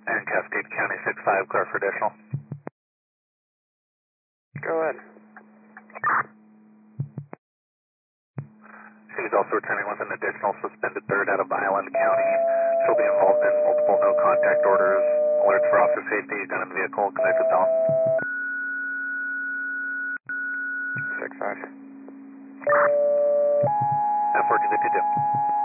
And Cascade County 6-5, clear for additional. Go ahead. She's also returning with an additional suspended third out of Island County. She'll be involved in multiple no contact orders, alerts for officer safety, gun in vehicle, connected down. 6-5. F1452.